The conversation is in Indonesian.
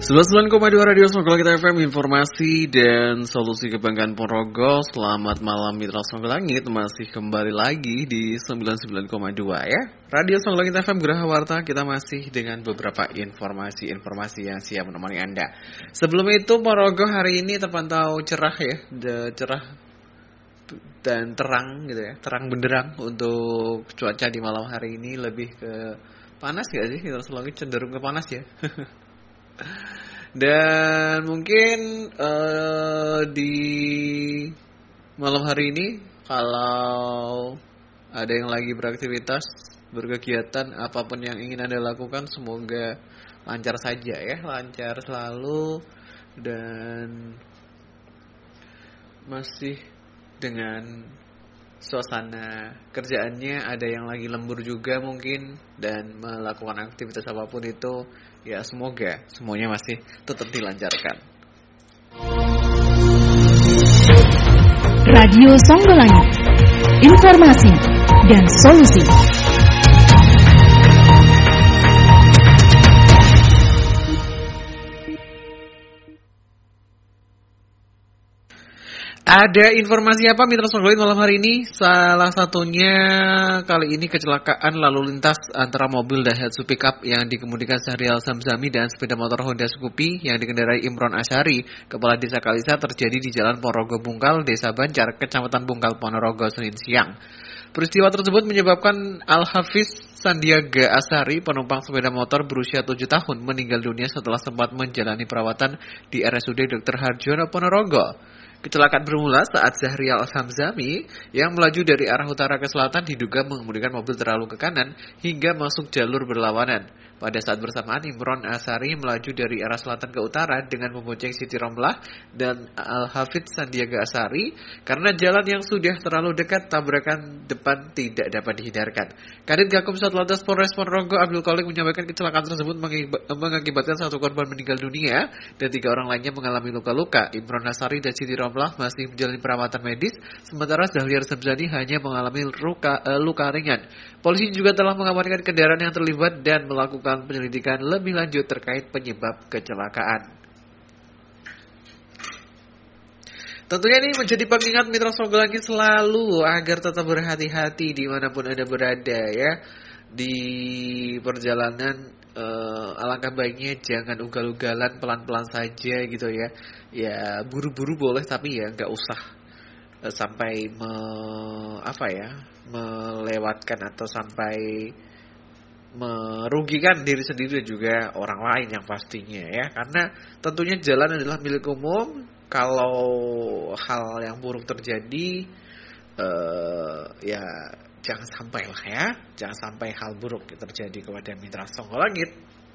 99,2 Radio Songgolangit FM, informasi dan solusi kebanggaan Ponorogo. Selamat malam Mitra Songgolangit, masih kembali lagi di 99,2 ya. Radio Songgolangit FM Geraha Warta, kita masih dengan beberapa informasi yang siap menemani Anda. Sebelum itu, Ponorogo hari ini terpantau cerah ya, cerah dan terang gitu ya, terang benderang untuk cuaca di malam hari ini. Lebih ke panas gak sih? Mitra Songgolangit cenderung ke panas ya. Dan mungkin di malam hari ini kalau ada yang lagi beraktivitas, berkegiatan, apapun yang ingin Anda lakukan, semoga lancar saja ya, lancar selalu dan masih dengan suasana kerjaannya. Ada yang lagi lembur juga mungkin dan melakukan aktivitas apapun itu, ya semoga semuanya masih tetap dilancarkan. Radio Songgolangit, informasi dan solusi. Ada informasi apa Mitra Songgolangit malam hari ini? Salah satunya kali ini kecelakaan lalu lintas antara mobil Daihatsu pickup yang dikemudikan Syahrial Samzami dan sepeda motor Honda Scoopy yang dikendarai Imron Asyari, kepala desa Kalisa, terjadi di Jalan Ponorogo Bungkal, Desa Banjar, Kecamatan Bungkal, Ponorogo, Senin siang. Peristiwa tersebut menyebabkan Al-Hafiz Sandiaga Asari, penumpang sepeda motor berusia 7 tahun, meninggal dunia setelah sempat menjalani perawatan di RSUD Dr. Harjono, Ponorogo. Kecelakaan bermula saat Syahrial Samzami yang melaju dari arah utara ke selatan diduga mengemudikan mobil terlalu ke kanan hingga masuk jalur berlawanan. Pada saat bersamaan, Imron Asari melaju dari arah selatan ke utara dengan membonceng Siti Romlah dan Al-Hafidz Sandiaga Asari. Karena jalan yang sudah terlalu dekat, tabrakan depan tidak dapat dihindarkan. Kadit Gakum Satlantas Polres Ponorogo Abdul Kholik menyampaikan kecelakaan tersebut mengakibatkan satu korban meninggal dunia dan 3 orang lainnya mengalami luka-luka. Imron Asari dan Siti Romlah masih menjalani perawatan medis, sementara Syahrial Samzami hanya mengalami luka ringan. Polisi juga telah mengamankan kendaraan yang terlibat dan melakukan penyelidikan lebih lanjut terkait penyebab kecelakaan. Tentunya ini menjadi pengingat Mitra Songgolangit selalu agar tetap berhati-hati dimanapun Anda berada ya. Di perjalanan alangkah baiknya jangan ugal-ugalan, pelan-pelan saja gitu ya. Ya buru-buru boleh tapi ya nggak usah sampai melewatkan atau sampai merugikan diri sendiri dan juga orang lain yang pastinya ya. Karena tentunya jalan adalah milik umum. Kalau hal yang buruk terjadi ya jangan sampai lah ya. Jangan sampai hal buruk terjadi kepada Mitra Songgolangit.